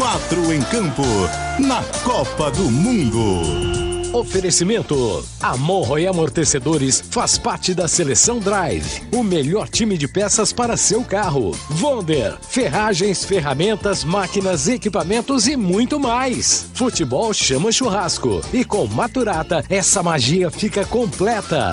4 em campo, na Copa do Mundo. Oferecimento: Amorro e Amortecedores faz parte da Seleção Drive, o melhor time de peças para seu carro. Wonder, ferragens, ferramentas, máquinas, equipamentos e muito mais. Futebol chama churrasco e com Maturata essa magia fica completa.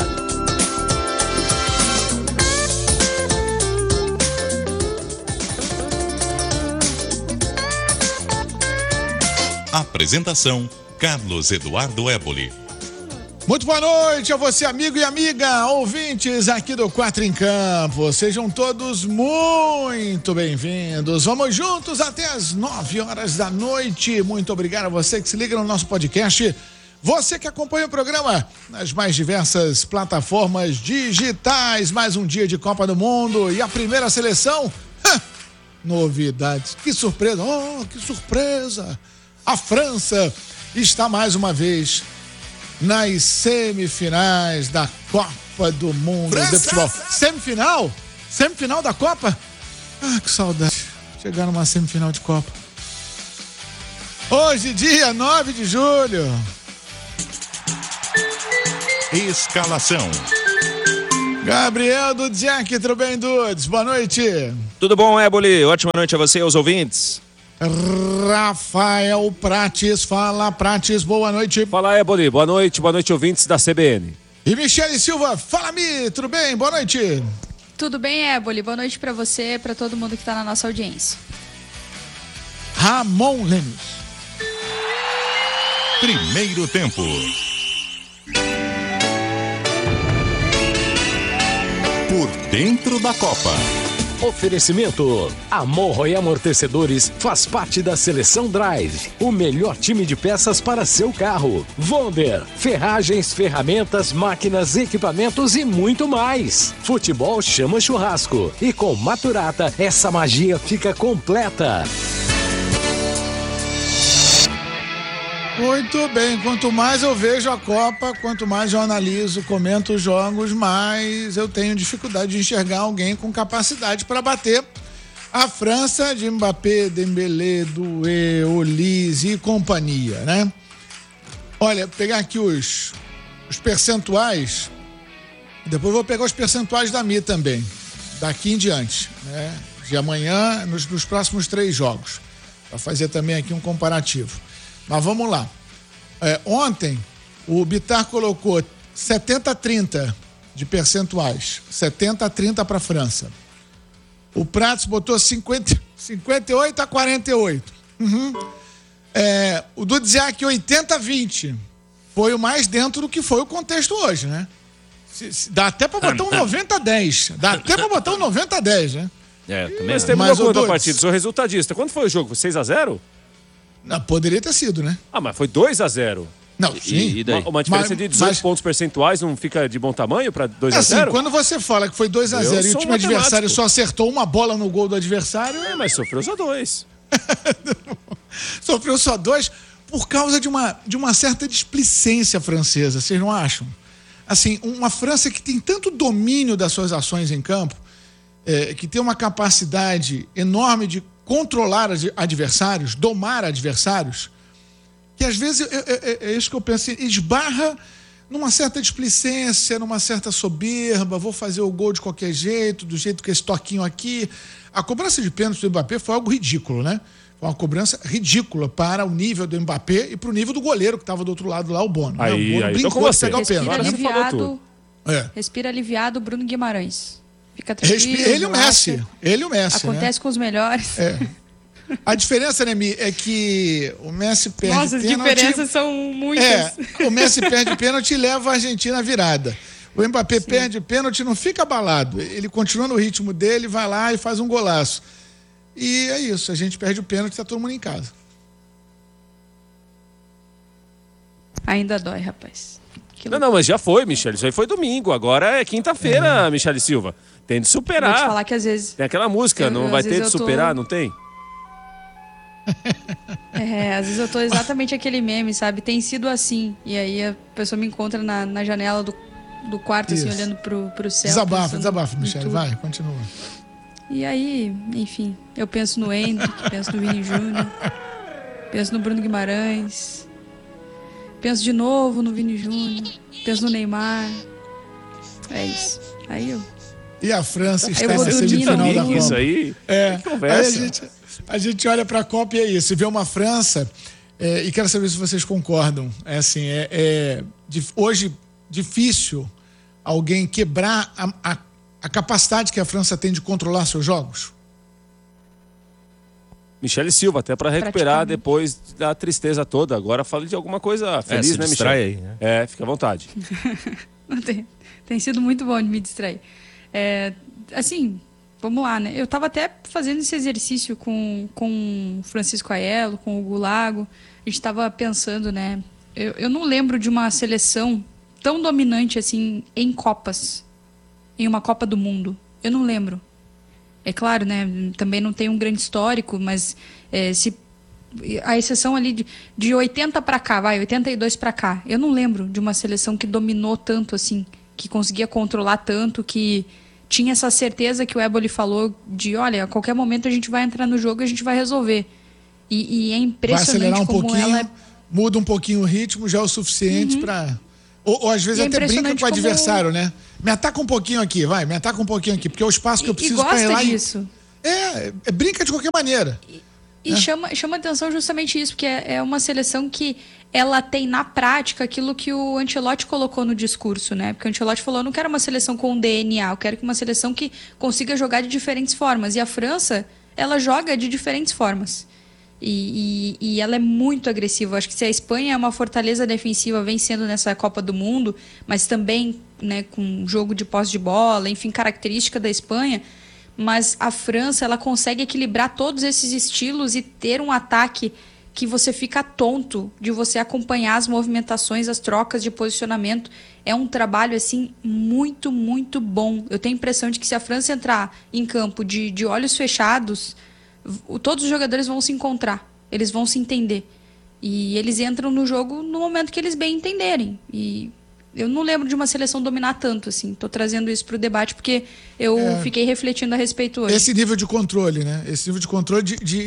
Apresentação: Carlos Eduardo Éboli. Muito boa noite a você, amigo e amiga, ouvintes aqui do 4 em Campo. Sejam todos muito bem-vindos. Vamos juntos até as 9 horas da noite. Muito obrigado a você que se liga no nosso podcast. Você que acompanha o programa nas mais diversas plataformas digitais. Mais um dia de Copa do Mundo e a primeira seleção. Novidades. Que surpresa. Oh, que surpresa. A França está mais uma vez nas semifinais da Copa do Mundo de futebol. Semifinal? Semifinal da Copa? Ah, que saudade. Chegar numa semifinal de Copa. Hoje, dia 9 de julho. Escalação: Gabriel Dudziak, tudo bem, Dudes? Boa noite. Tudo bom, Éboli? Ótima noite a você e aos ouvintes. Rafael Prates, fala Prates, boa noite. Fala, Éboli, boa noite, ouvintes da CBN. E Michele Silva, fala Mi, tudo bem? Boa noite. Tudo bem, Éboli, boa noite pra você e pra todo mundo que tá na nossa audiência. Ramon Lemos. Primeiro tempo. Por dentro da Copa. Oferecimento: Amorro e Amortecedores faz parte da Seleção Drive, o melhor time de peças para seu carro. Wonder, ferragens, ferramentas, máquinas, equipamentos e muito mais. Futebol chama churrasco e com Maturata essa magia fica completa. Muito bem, quanto mais eu vejo a Copa, quanto mais eu analiso, comento os jogos, mais eu tenho dificuldade de enxergar alguém com capacidade para bater a França de Mbappé, Dembélé, Doué, Olise e companhia, né? Olha, pegar aqui os percentuais, depois vou pegar os percentuais da Mi também, daqui em diante, né? De amanhã, nos próximos 3 jogos, para fazer também aqui um comparativo. Mas vamos lá. Ontem, o Bitar colocou 70-30 de percentuais. 70-30 para a França. O Prats botou 58-48. O Dudziak 80-20. Foi o mais dentro do que foi o contexto hoje, né? Dá até para botar um 90-10. Dá até para botar um 90-10, né? Mas teve uma outra partida. Sou resultadista. Quanto foi o jogo? Foi 6-0? Não, poderia ter sido, né? Ah, mas foi 2-0. Não, sim. E daí? Uma diferença de 18 pontos percentuais não fica de bom tamanho para 2-0? Assim, quando você fala que foi 2-0 e o time adversário só acertou uma bola no gol do adversário... mas sofreu só 2. Sofreu só 2 por causa de uma certa displicência francesa, vocês não acham? Assim, uma França que tem tanto domínio das suas ações em campo, que tem uma capacidade enorme de controlar adversários, domar adversários, que às vezes é isso que eu penso, esbarra numa certa displicência, numa certa soberba, vou fazer o gol de qualquer jeito, do jeito que esse toquinho aqui. A cobrança de pênalti do Mbappé foi algo ridículo, né? Foi uma cobrança ridícula para o nível do Mbappé e para o nível do goleiro que estava do outro lado lá, o Bono. O Bono brincou de pegar o pênalti. Respira aliviado, Bruno Guimarães. Fica tranquilo. Ele e o Messi. Acontece, né? Com os melhores. A diferença, né, Mi, é que o Messi perde pênalti. Nossa, as diferenças são muitas. O Messi perde pênalti e leva a Argentina à virada. O Mbappé perde pênalti e não fica abalado. Ele continua no ritmo dele, vai lá e faz um golaço. E é isso, a gente perde o pênalti e tá todo mundo em casa. Ainda dói, rapaz. Não, mas já foi, Michele. Isso aí foi domingo. Agora é quinta-feira, Michele Silva. Tem de superar. Vou te falar que às vezes... Tem aquela música, não vai ter de superar, não tem? Às vezes eu tô exatamente aquele meme, sabe? Tem sido assim. E aí a pessoa me encontra na janela do quarto, assim, olhando pro céu. Desabafa, Michele. Vai, continua. E aí, enfim, eu penso no Hendrick, penso no Vini Júnior. Penso no Bruno Guimarães. Penso de novo no Vini Júnior. Penso no Neymar. É isso. Aí eu... E a França está vou na dormir semifinal no da domingo. Copa. Isso aí. Aí Conversa. a gente olha para a Copa e é isso. E vê uma França, e quero saber se vocês concordam. É assim, hoje difícil alguém quebrar a capacidade que a França tem de controlar seus jogos. Michele Silva, até para recuperar depois da tristeza toda. Agora fale de alguma coisa feliz, né, distrai Michele? aí, né? Fica à vontade. Tem sido muito bom de me distrair. Assim, vamos lá, né? Eu estava até fazendo esse exercício com o Francisco Aiello, com o Hugo Lago. A gente estava pensando, né? Eu não lembro de uma seleção tão dominante assim em Copas, em uma Copa do Mundo. Eu não lembro. É claro, né? Também não tem um grande histórico, mas a exceção ali de 80 para cá, 82 para cá. Eu não lembro de uma seleção que dominou tanto assim, que conseguia controlar tanto, que tinha essa certeza que o Eboli falou de, olha, a qualquer momento a gente vai entrar no jogo e a gente vai resolver. E é impressionante vai acelerar um como pouquinho, ela muda um pouquinho o ritmo, já é o suficiente para... Ou às vezes até brinca com o adversário, né? Me ataca um pouquinho aqui, me ataca um pouquinho aqui, porque é o espaço que eu preciso para ir lá. Disso. Brinca de qualquer maneira. E chama atenção justamente isso, porque é uma seleção que ela tem na prática aquilo que o Ancelotti colocou no discurso, né? Porque o Ancelotti falou, eu não quero uma seleção com DNA, eu quero uma seleção que consiga jogar de diferentes formas. E a França, ela joga de diferentes formas. E ela é muito agressiva. Acho que se a Espanha é uma fortaleza defensiva vencendo nessa Copa do Mundo, mas também, né, com jogo de posse de bola, enfim, característica da Espanha, mas a França, ela consegue equilibrar todos esses estilos e ter um ataque que você fica tonto de você acompanhar as movimentações, as trocas de posicionamento. É um trabalho, assim, muito, muito bom. Eu tenho a impressão de que se a França entrar em campo de olhos fechados, todos os jogadores vão se encontrar, eles vão se entender. E eles entram no jogo no momento que eles bem entenderem. E eu não lembro de uma seleção dominar tanto, assim. Tô trazendo isso pro debate porque eu fiquei refletindo a respeito hoje. Esse nível de controle, né? Esse nível de controle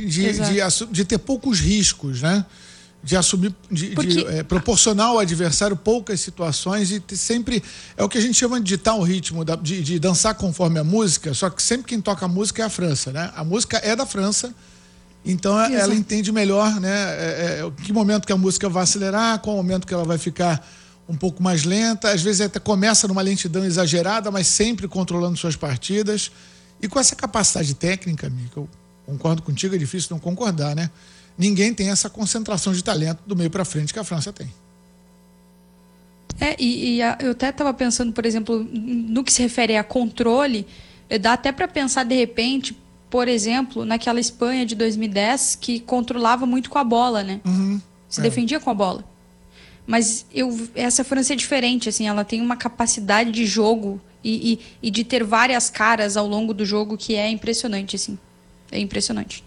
de ter poucos riscos, né? De assumir, proporcionar ao adversário poucas situações e ter sempre... É o que a gente chama de ditar o ritmo, de dançar conforme a música, só que sempre quem toca a música é a França, né? A música é da França, então ela entende melhor, né? Que momento que a música vai acelerar, qual momento que ela vai ficar um pouco mais lenta, às vezes até começa numa lentidão exagerada, mas sempre controlando suas partidas. E com essa capacidade técnica, amigo, eu concordo contigo, é difícil não concordar, né? Ninguém tem essa concentração de talento do meio para frente que a França tem. Eu até estava pensando, por exemplo, no que se refere a controle, dá até para pensar de repente, por exemplo, naquela Espanha de 2010 que controlava muito com a bola, né? Se defendia com a bola. Mas essa França é diferente, assim, ela tem uma capacidade de jogo e de ter várias caras ao longo do jogo que é impressionante, assim. É impressionante.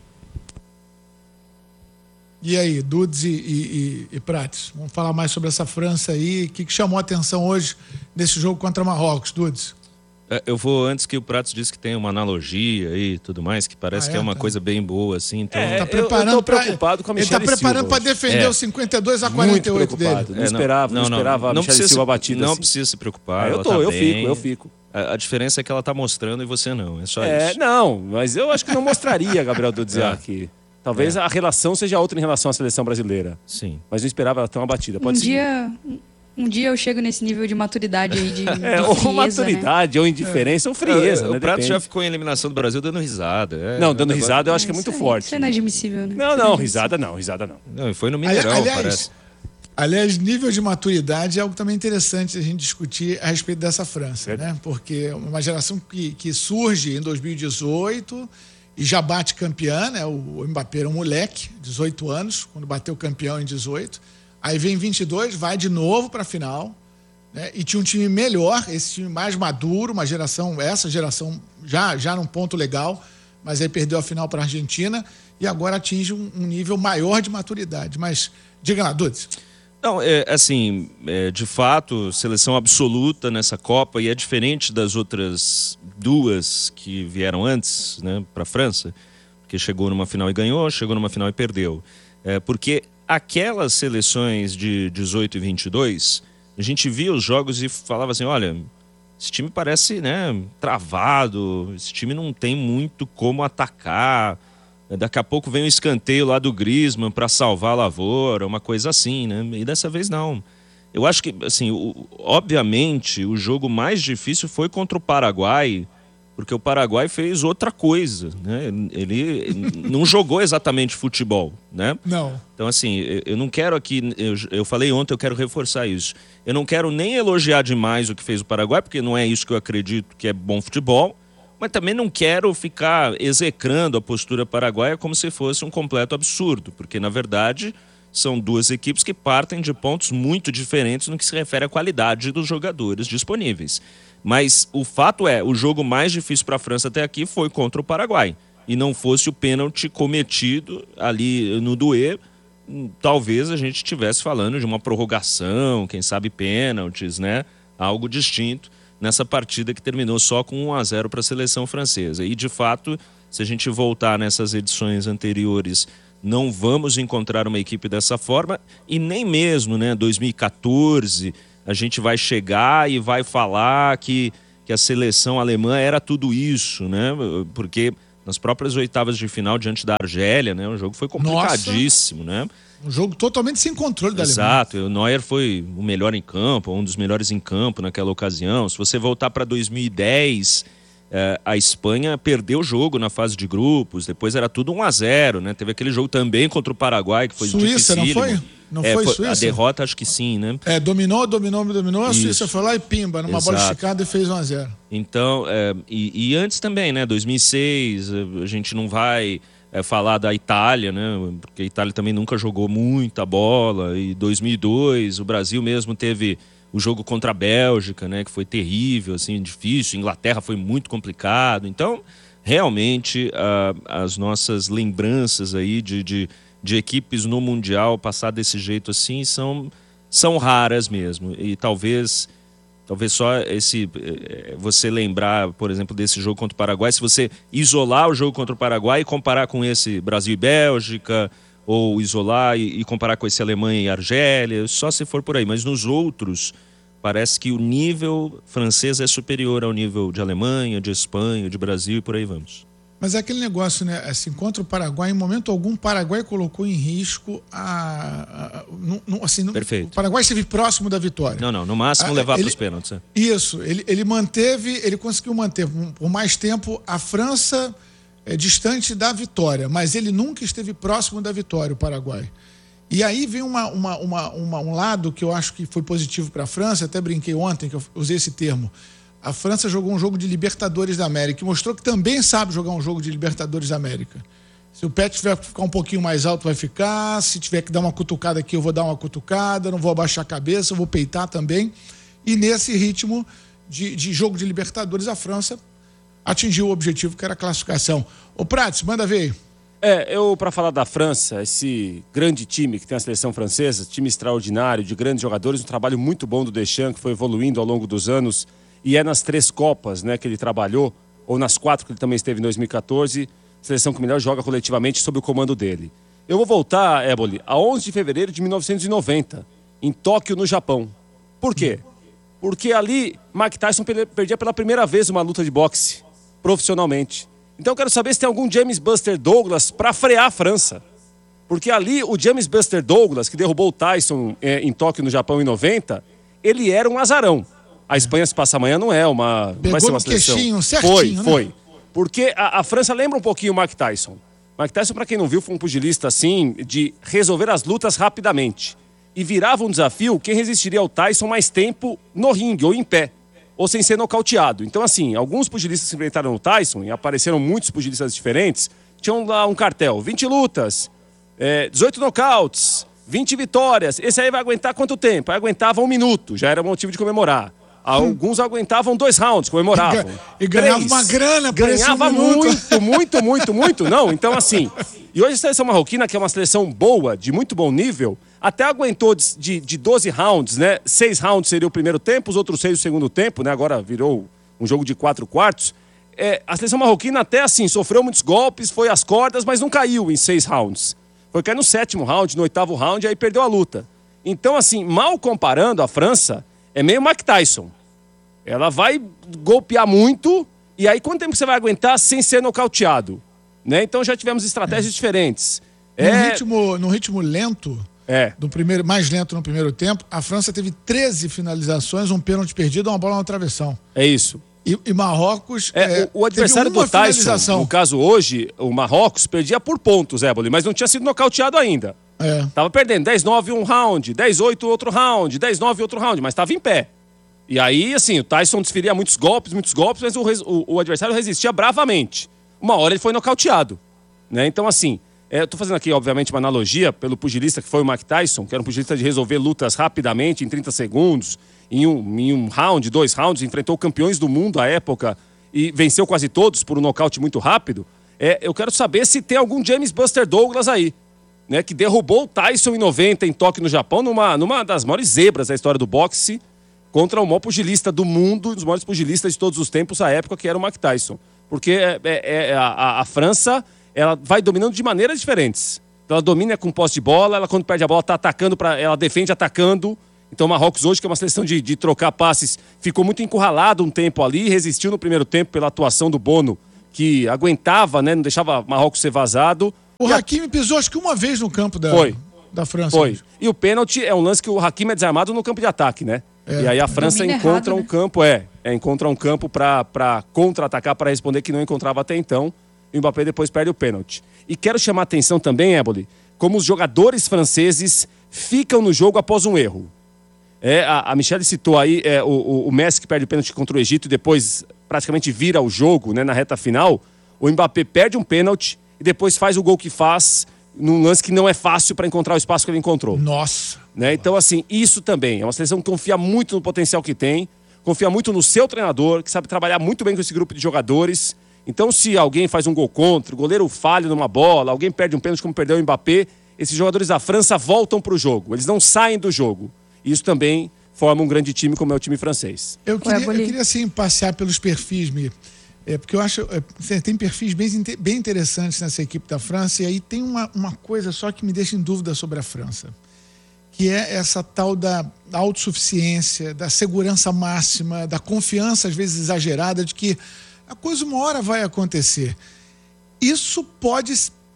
E aí, Dudes e Prates, vamos falar mais sobre essa França aí. O que chamou a atenção hoje nesse jogo contra Marrocos, Dudes? Eu vou antes que o Prates disse que tem uma analogia e tudo mais, que parece que é uma coisa bem boa, assim. Então... Tá preparando eu tô preocupado com a Michele Silva. Ele tá preparando para defender os 52-48 dele. Não esperava a Michele Silva batida Não assim. precisa se preocupar. Eu fico. A diferença é que ela tá mostrando e você não, é só isso. Não, mas eu acho que não mostraria, Gabriel Dudziak. Talvez a relação seja outra em relação à seleção brasileira. Sim. Mas não esperava ela tão abatida. Pode Um dia eu chego nesse nível de maturidade aí, de ou frieza, maturidade, né? ou indiferença, ou frieza, né? O Prato Depende. já ficou em eliminação do Brasil dando risada. Não, dando risada eu acho que é muito forte. Isso é inadmissível, né? Não, risada não. Não, foi no Mineirão, parece. Aliás, nível de maturidade é algo também interessante a gente discutir a respeito dessa França, né? Porque é uma geração que surge em 2018 e já bate campeã, né? O Mbappé era um moleque, 18 anos, quando bateu campeão em 18. Aí vem 22, vai de novo para a final, né? E tinha um time melhor, esse time mais maduro, essa geração já num ponto legal, mas aí perdeu a final para a Argentina e agora atinge um nível maior de maturidade. Mas diga lá, Dudes. Não, de fato, seleção absoluta nessa Copa, e é diferente das outras duas que vieram antes, né, para a França, Porque chegou numa final e ganhou, chegou numa final e perdeu. Porque aquelas seleções de 18 e 22, a gente via os jogos e falava assim, olha, esse time parece, né, travado, esse time não tem muito como atacar. Daqui a pouco vem um escanteio lá do Griezmann para salvar a lavoura, uma coisa assim, né? E dessa vez não. Eu acho que, assim, obviamente, o jogo mais difícil foi contra o Paraguai, porque o Paraguai fez outra coisa, né? Ele não jogou exatamente futebol, né? Não. Então, assim, eu não quero aqui... Eu falei ontem, eu quero reforçar isso. Eu não quero nem elogiar demais o que fez o Paraguai, porque não é isso que eu acredito que é bom futebol, mas também não quero ficar execrando a postura paraguaia como se fosse um completo absurdo, porque, na verdade, são duas equipes que partem de pontos muito diferentes no que se refere à qualidade dos jogadores disponíveis. Mas o fato é, o jogo mais difícil para a França até aqui foi contra o Paraguai. E não fosse o pênalti cometido ali no Doué, talvez a gente estivesse falando de uma prorrogação, quem sabe pênaltis, né? Algo distinto nessa partida que terminou só com 1-0 para a seleção francesa. E, de fato, se a gente voltar nessas edições anteriores, não vamos encontrar uma equipe dessa forma. E nem mesmo, né, 2014, a gente vai chegar e vai falar que a seleção alemã era tudo isso, né? Porque nas próprias oitavas de final, diante da Argélia, né, o jogo foi complicadíssimo, né? Um jogo totalmente sem controle da Alemanha. Exato, o Neuer foi o melhor em campo, um dos melhores em campo naquela ocasião. Se você voltar para 2010, a Espanha perdeu o jogo na fase de grupos, depois era tudo 1-0, né? Teve aquele jogo também contra o Paraguai, que foi Suíça, dificílimo. não foi? Não foi Suíça? A derrota, acho que sim, né? Dominou, a Isso. Suíça foi lá e pimba, numa bola esticada e fez 1-0. Então, e antes também, né? 2006, a gente não vai... falar da Itália, né? Porque a Itália também nunca jogou muita bola. E 2002, o Brasil mesmo teve o jogo contra a Bélgica, né? Que foi terrível, assim, difícil. Inglaterra foi muito complicado. Então, realmente, as nossas lembranças aí de equipes no Mundial passar desse jeito assim são raras mesmo. E talvez só você lembrar, por exemplo, desse jogo contra o Paraguai, se você isolar o jogo contra o Paraguai e comparar com esse Brasil e Bélgica, ou isolar e comparar com esse Alemanha e Argélia, só se for por aí. Mas nos outros, parece que o nível francês é superior ao nível de Alemanha, de Espanha, de Brasil e por aí vamos. Mas é aquele negócio, né? Assim, contra o Paraguai, em momento algum, o Paraguai colocou em risco Perfeito. O Paraguai esteve próximo da vitória. Não, no máximo levar para os pênaltis. Né? Isso, ele conseguiu manter por mais tempo a França distante da vitória, mas ele nunca esteve próximo da vitória, o Paraguai. E aí vem um lado que eu acho que foi positivo para a França, até brinquei ontem que eu usei esse termo. A França jogou um jogo de Libertadores da América e mostrou que também sabe jogar um jogo de Libertadores da América. Se o pé tiver que ficar um pouquinho mais alto, vai ficar. Se tiver que dar uma cutucada aqui, eu vou dar uma cutucada. Não vou abaixar a cabeça, eu vou peitar também. E nesse ritmo de jogo de Libertadores, a França atingiu o objetivo, que era a classificação. Ô Prats, manda ver aí. Para falar da França, esse grande time que tem a seleção francesa, time extraordinário, de grandes jogadores, um trabalho muito bom do Deschamps, que foi evoluindo ao longo dos anos. E é nas 3 Copas, né, que ele trabalhou, ou nas 4 que ele também esteve em 2014, seleção que melhor joga coletivamente sob o comando dele. Eu vou voltar, Éboli, a 11 de fevereiro de 1990, em Tóquio, no Japão. Por quê? Porque ali Mike Tyson perdia pela primeira vez uma luta de boxe, profissionalmente. Então eu quero saber se tem algum James Buster Douglas para frear a França. Porque ali o James Buster Douglas, que derrubou o Tyson em Tóquio, no Japão, em 90, ele era um azarão. A Espanha, se passar amanhã, não é uma... Pegou vai ser uma seleção. Queixinho, certinho, Foi. Né? Porque a França lembra um pouquinho o Mike Tyson. Mike Tyson, para quem não viu, foi um pugilista assim, de resolver as lutas rapidamente. E virava um desafio quem resistiria ao Tyson mais tempo no ringue, ou em pé, ou sem ser nocauteado. Então, assim, alguns pugilistas se enfrentaram no Tyson, e apareceram muitos pugilistas diferentes, tinham lá um cartel, 20 lutas, 18 nocautes, 20 vitórias. Esse aí vai aguentar quanto tempo? Aí aguentava 1 minuto, já era motivo de comemorar. Alguns aguentavam 2 rounds, comemoravam. E ganhava uma grana por esse Ganhava muito. Não, então assim... E hoje a seleção marroquina, que é uma seleção boa, de muito bom nível, até aguentou de 12 rounds, né? 6 rounds seria o primeiro tempo, os outros 6 o segundo tempo, né? Agora virou um jogo de 4 quartos. a seleção marroquina até assim, sofreu muitos golpes, foi às cordas, mas não caiu em 6 rounds. Foi cair no 7º round, no 8º round, e aí perdeu a luta. Então, assim, mal comparando, a França é meio Mike Tyson. Ela vai golpear muito, e aí quanto tempo você vai aguentar sem ser nocauteado? Né? Então já tivemos estratégias diferentes. No ritmo lento, mais lento no primeiro tempo, a França teve 13 finalizações, um pênalti perdido e uma bola na travessão. É isso. E Marrocos... o adversário do Tyson, no caso hoje, o Marrocos perdia por pontos, Éboli, mas não tinha sido nocauteado ainda. Tava perdendo 10-9 um round, 10-8 outro round, 10-9 outro round, mas estava em pé. E aí, assim, o Tyson desferia muitos golpes, mas o adversário resistia bravamente. Uma hora ele foi nocauteado. Né? Então, assim, eu tô fazendo aqui, obviamente, uma analogia pelo pugilista que foi o Mike Tyson, que era um pugilista de resolver lutas rapidamente, em 30 segundos, em um round, 2 rounds, enfrentou campeões do mundo à época e venceu quase todos por um nocaute muito rápido. Eu quero saber se tem algum James Buster Douglas aí, né, que derrubou o Tyson em 90 em Tóquio, no Japão, numa das maiores zebras da história do boxe, contra o maior pugilista do mundo, um dos maiores pugilistas de todos os tempos à época, que era o Mike Tyson. Porque a França, ela vai dominando de maneiras diferentes. Ela domina com posse de bola, ela quando perde a bola está atacando, ela defende atacando. Então o Marrocos hoje, que é uma seleção de trocar passes, ficou muito encurralado um tempo ali, resistiu no primeiro tempo pela atuação do Bono, que aguentava, né, não deixava Marrocos ser vazado. O Hakimi pisou acho que uma vez no campo da França. Foi. E o pênalti é um lance que o Hakimi é desarmado no campo de ataque, né? E aí a França encontra um campo, encontra um campo para contra-atacar, para responder que não encontrava até então. E o Mbappé depois perde o pênalti. E quero chamar a atenção também, Éboli, como os jogadores franceses ficam no jogo após um erro. A Michelle citou aí o Messi que perde o pênalti contra o Egito e depois praticamente vira o jogo, né, na reta final. O Mbappé perde um pênalti e depois faz o gol que faz num lance que não é fácil para encontrar o espaço que ele encontrou. Nossa! Né? Então, assim, isso também é uma seleção que confia muito no potencial que tem, confia muito no seu treinador, que sabe trabalhar muito bem com esse grupo de jogadores. Então, se alguém faz um gol contra, o goleiro falha numa bola, alguém perde um pênalti como perdeu o Mbappé, esses jogadores da França voltam para o jogo, eles não saem do jogo. E isso também forma um grande time como é o time francês. Eu queria assim, passear pelos perfis, porque eu acho que tem perfis bem interessantes nessa equipe da França, e aí tem uma coisa só que me deixa em dúvida sobre a França, que é essa tal da autossuficiência, da segurança máxima, da confiança às vezes exagerada de que a coisa uma hora vai acontecer. Isso pode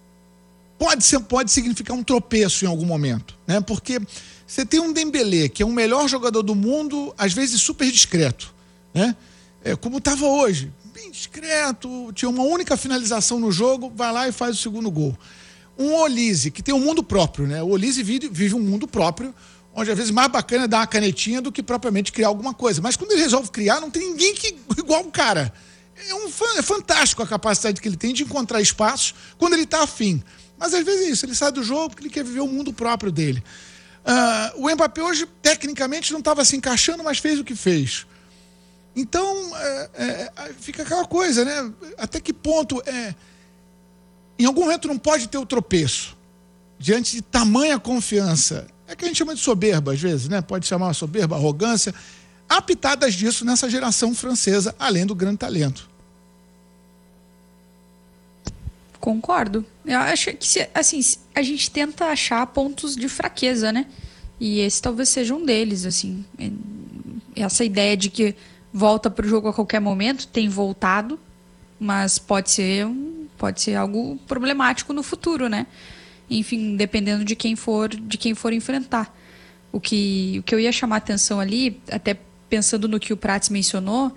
significar um tropeço em algum momento, né? Porque você tem um Dembélé, que é o melhor jogador do mundo, às vezes super discreto, né? Como estava hoje, bem discreto, tinha uma única finalização no jogo, vai lá e faz o segundo gol. Um Olise, que tem um mundo próprio, né? O Olise vive um mundo próprio, onde às vezes mais bacana é dar uma canetinha do que propriamente criar alguma coisa. Mas quando ele resolve criar, não tem ninguém igual o cara. É fantástico a capacidade que ele tem de encontrar espaços quando ele está afim. Mas às vezes é isso, ele sai do jogo porque ele quer viver o mundo próprio dele. O Mbappé hoje, tecnicamente, não estava se encaixando, mas fez o que fez. Então, fica aquela coisa, né? Até que ponto em algum momento não pode ter o tropeço diante de tamanha confiança. É que a gente chama de soberba, às vezes, né? Pode chamar soberba, arrogância. Há pitadas disso nessa geração francesa, além do grande talento. Concordo. Eu acho que assim, a gente tenta achar pontos de fraqueza, né? E esse talvez seja um deles, assim. Essa ideia de que volta para o jogo a qualquer momento tem voltado, mas pode ser algo problemático no futuro, né? Enfim, dependendo de quem for enfrentar. O que eu ia chamar a atenção ali, até pensando no que o Prats mencionou,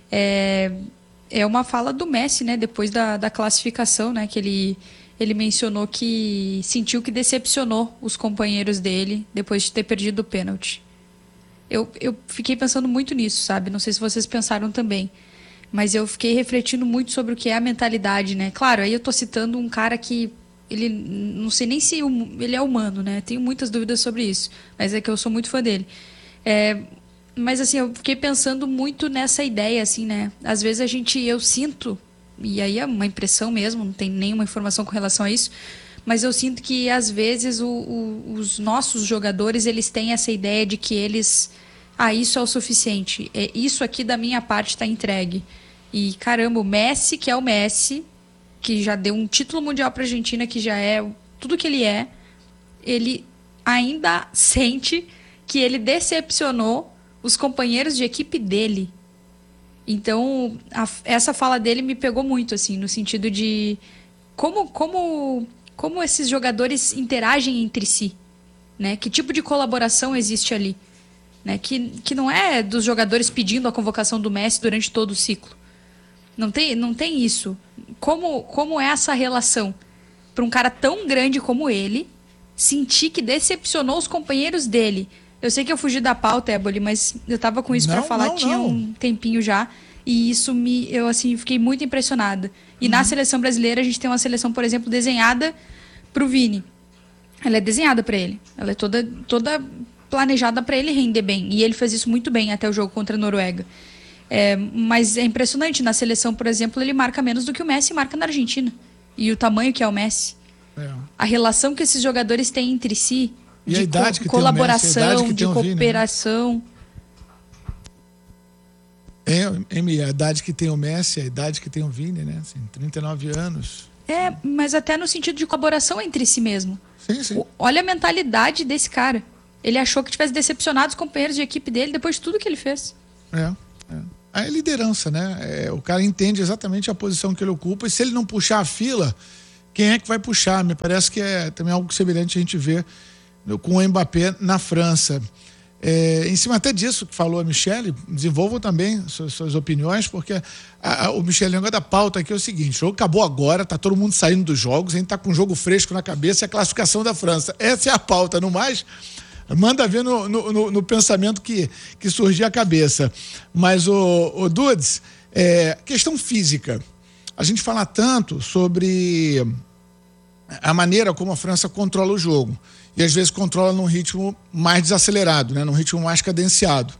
é uma fala do Messi, né? Depois da classificação, né? Que ele mencionou que sentiu que decepcionou os companheiros dele depois de ter perdido o pênalti. Eu fiquei pensando muito nisso, sabe? Não sei se vocês pensaram também. Mas eu fiquei refletindo muito sobre o que é a mentalidade, né? Claro, aí eu tô citando um cara que ele não sei nem se ele é humano, né? Tenho muitas dúvidas sobre isso, mas é que eu sou muito fã dele. Mas assim, eu fiquei pensando muito nessa ideia, assim, né? Às vezes eu sinto, e aí é uma impressão mesmo, não tem nenhuma informação com relação a isso, mas eu sinto que às vezes os nossos jogadores, eles têm essa ideia de que isso é o suficiente, isso aqui da minha parte está entregue. E, caramba, o Messi, que é o Messi, que já deu um título mundial para a Argentina, que já é tudo que ele ainda sente que ele decepcionou os companheiros de equipe dele. Então, essa fala dele me pegou muito, assim, no sentido de como esses jogadores interagem entre si, né? Que tipo de colaboração existe ali, né? Que não é dos jogadores pedindo a convocação do Messi durante todo o ciclo. Não tem isso. Como é essa relação para um cara tão grande como ele sentir que decepcionou os companheiros dele? Eu sei que eu fugi da pauta, Éboli, mas eu tava com isso para falar tinha um tempinho já. E isso eu assim, fiquei muito impressionada. E na seleção brasileira, a gente tem uma seleção, por exemplo, desenhada pro Vini. Ela é desenhada para ele. Ela é toda planejada para ele render bem. E ele fez isso muito bem até o jogo contra a Noruega. Mas é impressionante. Na seleção, por exemplo, ele marca menos do que o Messi marca na Argentina. E o tamanho que é o Messi. A relação que esses jogadores têm entre si, e de a idade que colaboração, tem o Messi, de cooperação. A idade que tem o Messi, a idade que tem o Vini, né? Assim, 39 anos. Mas até no sentido de colaboração entre si mesmo. Sim. Olha a mentalidade desse cara. Ele achou que tivesse decepcionado os companheiros de equipe dele depois de tudo que ele fez. A liderança, né? O cara entende exatamente a posição que ele ocupa, e se ele não puxar a fila, quem é que vai puxar? Me parece que é também algo semelhante a gente vê com o Mbappé na França. Em cima até disso que falou a Michele, desenvolvam também suas opiniões, porque o Michele, da pauta aqui é o seguinte: o jogo acabou agora, tá todo mundo saindo dos jogos, a gente tá com um jogo fresco na cabeça, e a classificação da França. Essa é a pauta, no mais, manda ver no pensamento que surgir a cabeça. Mas, o Dudes, questão física. A gente fala tanto sobre a maneira como a França controla o jogo. E às vezes controla num ritmo mais desacelerado, né? Num ritmo mais cadenciado.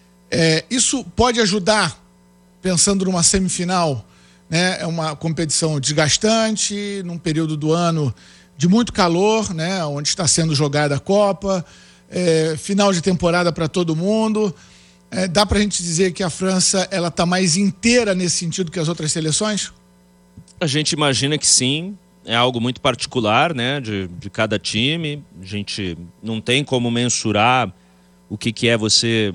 Isso pode ajudar, pensando numa semifinal, né? É uma competição desgastante, num período do ano de muito calor, né? Onde está sendo jogada a Copa, final de temporada para todo mundo. Dá para a gente dizer que a França está mais inteira nesse sentido que as outras seleções? A gente imagina que sim. É algo muito particular, né, de cada time. A gente não tem como mensurar o que é você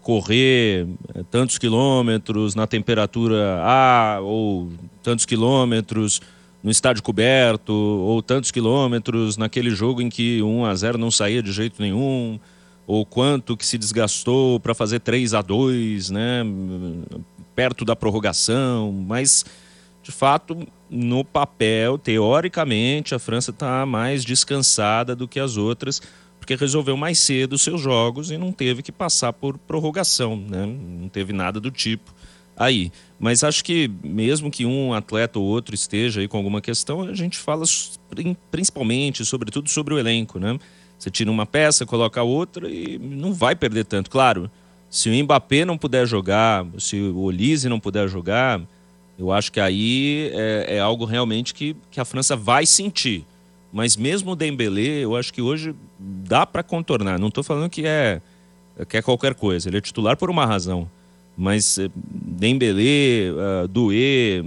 correr tantos quilômetros na temperatura A, ou tantos quilômetros no estádio coberto, ou tantos quilômetros naquele jogo em que 1-0 não saía de jeito nenhum, ou quanto que se desgastou para fazer 3-2, né, perto da prorrogação. Mas, de fato, no papel, teoricamente, a França está mais descansada do que as outras, porque resolveu mais cedo os seus jogos e não teve que passar por prorrogação, né? Não teve nada do tipo aí. Mas acho que mesmo que um atleta ou outro esteja aí com alguma questão, a gente fala principalmente, sobretudo, sobre o elenco, né? Você tira uma peça, coloca outra e não vai perder tanto. Claro, se o Mbappé não puder jogar, se o Olise não puder jogar, eu acho que aí é algo realmente que a França vai sentir. Mas mesmo o Dembélé, eu acho que hoje dá para contornar. Não estou falando que é qualquer coisa. Ele é titular por uma razão. Mas Dembélé, Doué,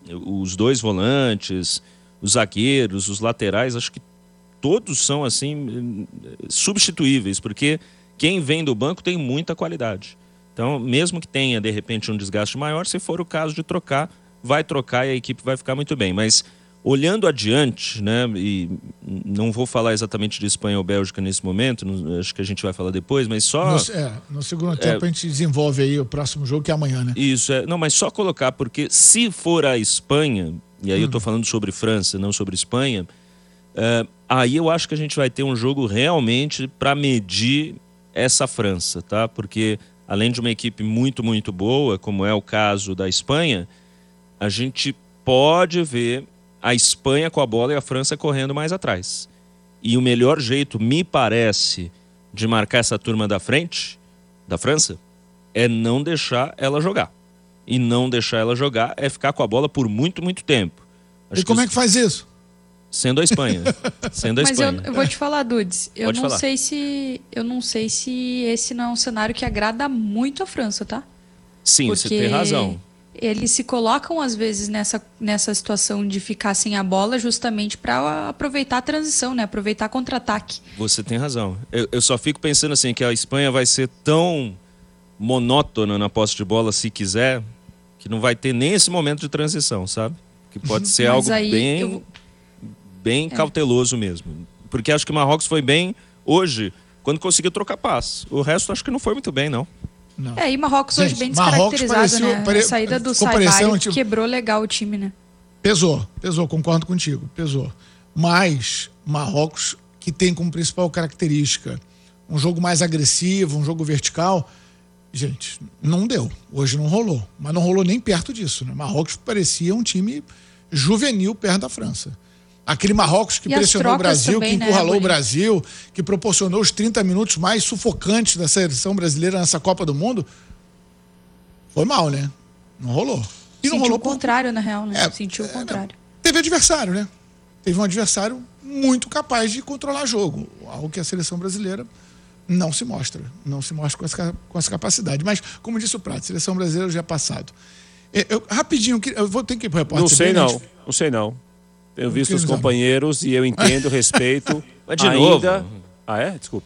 os dois volantes, os zagueiros, os laterais, acho que todos são assim substituíveis, porque quem vem do banco tem muita qualidade. Então, mesmo que tenha, de repente, um desgaste maior, se for o caso de trocar, vai trocar e a equipe vai ficar muito bem. Mas, olhando adiante, né, e não vou falar exatamente de Espanha ou Bélgica nesse momento, acho que a gente vai falar depois, mas só... No segundo tempo a gente desenvolve aí o próximo jogo, que é amanhã, né? Isso, não, mas só colocar, porque se for a Espanha, e aí eu estou falando sobre França, não sobre Espanha, aí eu acho que a gente vai ter um jogo realmente para medir essa França, tá? Porque, além de uma equipe muito, muito boa, como é o caso da Espanha, a gente pode ver a Espanha com a bola e a França correndo mais atrás. E o melhor jeito, me parece, de marcar essa turma da frente, da França, é não deixar ela jogar. E não deixar ela jogar é ficar com a bola por muito, muito tempo. E como é que faz isso? Sendo a Espanha. Mas eu vou te falar, Dudes, eu não sei se esse não é um cenário que agrada muito a França, tá? Sim, você tem razão. eles se colocam às vezes nessa situação de ficar sem a bola justamente para aproveitar a transição, né? Aproveitar contra-ataque. Você tem razão. Eu só fico pensando assim, que a Espanha vai ser tão monótona na posse de bola, se quiser, que não vai ter nem esse momento de transição, sabe? Que pode ser algo bem cauteloso mesmo. Porque acho que o Marrocos foi bem hoje, quando conseguiu trocar passe. O resto acho que não foi muito bem, não. Não. E Marrocos hoje bem descaracterizado, né? A saída do Saibari quebrou legal o time, né? Pesou, concordo contigo, pesou. Mas Marrocos, que tem como principal característica um jogo mais agressivo, um jogo vertical, gente, não deu. Hoje não rolou. Mas não rolou nem perto disso, né? Marrocos parecia um time juvenil perto da França. Aquele Marrocos que pressionou o Brasil, também, que encurralou o Brasil, que proporcionou os 30 minutos mais sufocantes da seleção brasileira nessa Copa do Mundo, foi mal, né? Não rolou. E não rolou o contrário, na real, né? Sentiu o contrário. Teve adversário, né? Teve um adversário muito capaz de controlar jogo, algo que a seleção brasileira não se mostra com essa capacidade. Mas, como disse o Prato, a seleção brasileira já é passado. Rapidinho, eu vou ter que ir para o repórter. Não sei não. Eu visto os companheiros e eu entendo, respeito. Mas de novo. Ah, é? Desculpa.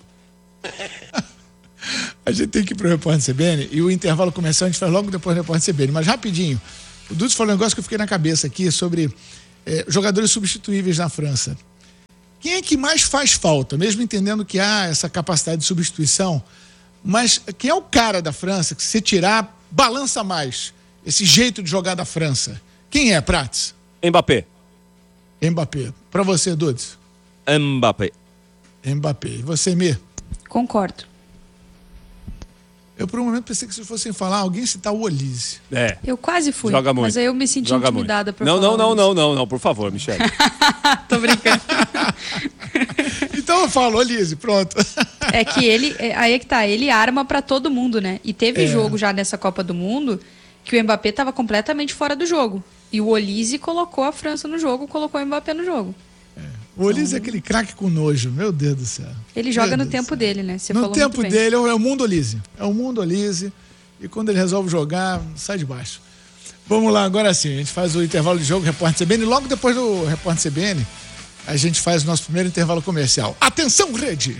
A gente tem que ir para o repórter CBN e o intervalo começar, a gente faz logo depois do repórter CBN. Mas rapidinho, o Dudes falou um negócio que eu fiquei na cabeça aqui sobre jogadores substituíveis na França. Quem é que mais faz falta, mesmo entendendo que há essa capacidade de substituição, mas quem é o cara da França que, se você tirar, balança mais esse jeito de jogar da França? Quem é, Prats? Mbappé. Para você, Dudes? Mbappé. E você, Mir? Concordo. Eu, por um momento, pensei que se fossem falar, alguém citar o Olise. Eu quase fui, Joga muito. mas aí eu me senti intimidada por falar. Não, por favor, Michele. Tô brincando. Então eu falo, Olise, pronto. É que aí é que tá, ele arma pra todo mundo, né? E teve jogo já nessa Copa do Mundo que o Mbappé tava completamente fora do jogo. E o Olise colocou a França no jogo, colocou o Mbappé no jogo. O Olise é aquele craque com nojo, meu Deus do céu. Ele joga no tempo dele, né? Você no tempo dele, é o mundo Olise. É o mundo Olise. E quando ele resolve jogar, sai de baixo. Vamos lá, agora sim. A gente faz o intervalo de jogo, Repórter CBN. E logo depois do Repórter CBN, a gente faz o nosso primeiro intervalo comercial. Atenção, rede!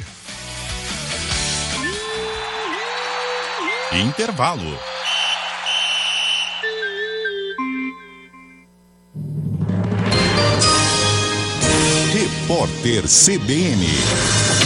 Intervalo. Repórter CBN.